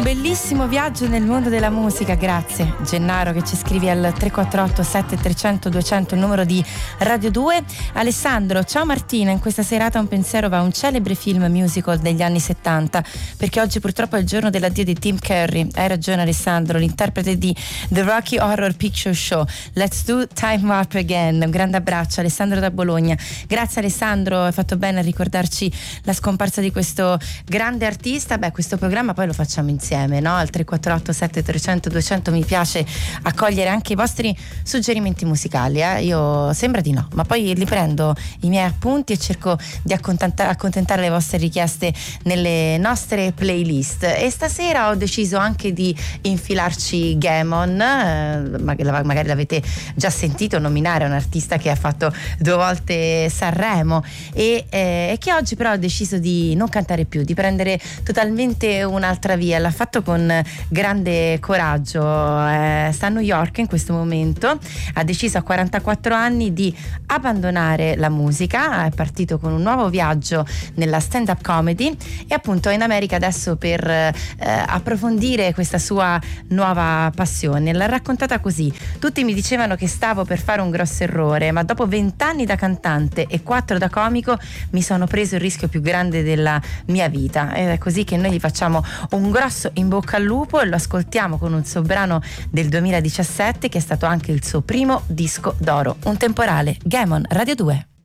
bellissimo viaggio nel mondo della musica, grazie Gennaro che ci scrivi al 348 7300 200, il numero di Radio 2. Alessandro, ciao Martina, in questa serata un pensiero va a un celebre film musical degli anni 70, perché oggi purtroppo è il giorno dell'addio di Tim Curry. Hai ragione Alessandro, l'interprete di The Rocky Horror Picture Show. Let's do Time Warp Again. Un grande abbraccio Alessandro da Bologna. Grazie Alessandro, hai fatto bene a ricordarci la scomparsa di questo grande artista. Beh, questo programma poi lo facciamo insieme, no? Al 348 7300 200 mi piace accogliere anche i vostri suggerimenti musicali, Io sembra di no, ma poi li prendo i miei appunti e cerco di accontentare le vostre richieste nelle nostre playlist. E stasera ho deciso anche di infilarci Gaemon, magari l'avete già sentito nominare, un artista che ha fatto 2 volte Sanremo e che oggi però ha deciso di non cantare più, di prendere totalmente un'altra via. L'ha fatto con grande coraggio, sta a New York in questo momento, ha deciso a 44 anni di abbandonare la musica, è partito con un nuovo viaggio nella stand-up comedy e appunto è in America adesso per approfondire questa sua nuova passione. L'ha raccontata così: tutti mi dicevano che stavo per fare un grosso errore, ma dopo 20 anni da cantante e 4 da comico mi sono preso il rischio più grande della mia vita. Ed è così che noi gli facciamo un grosso in bocca al lupo e lo ascoltiamo con un suo brano del 2017 che è stato anche il suo primo disco d'oro, Un temporale. Gaemon, Radio 2.